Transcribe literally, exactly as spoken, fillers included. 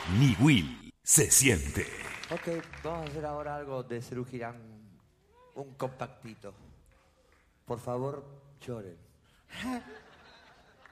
Ni Will se siente. Ok, vamos a hacer ahora algo de Serú Girán, un compactito. Por favor, lloren.